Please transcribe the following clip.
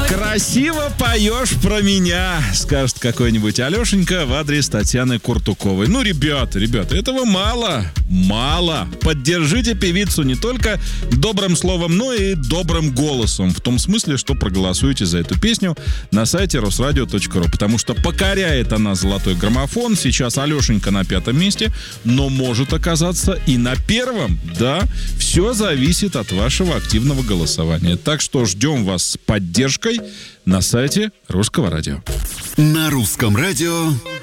Красиво поешь про меня, скажет какой-нибудь Алешенька в адрес Татьяны Куртуковой. Ну, ребята, этого мало. Поддержите певицу не только добрым словом, но и добрым голосом. В том смысле, что проголосуете за эту песню на сайте rosradio.ru. Потому что покоряет она золотой граммофон. Сейчас Алешенька на 5-м месте, но может оказаться и на 1-м. Да, все зависит от вашего активного голосования. Так что ждем вас с поддержкой на сайте Русского радио. На Русском радио